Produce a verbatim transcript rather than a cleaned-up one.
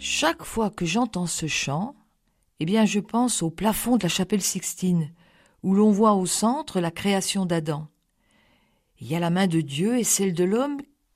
Chaque fois que j'entends ce chant, eh bien je pense au plafond de la chapelle Sixtine, où l'on voit au centre la création d'Adam. Il y a la main de Dieu et celle de l'homme